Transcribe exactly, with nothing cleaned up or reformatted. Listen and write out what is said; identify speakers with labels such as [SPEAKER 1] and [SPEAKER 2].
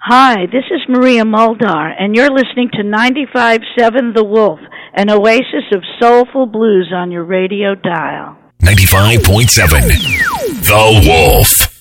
[SPEAKER 1] Hi, this is Maria Muldar, and you're listening to ninety-five point seven The Wolf, an oasis of soulful blues on your radio dial.
[SPEAKER 2] ninety-five point seven The Wolf.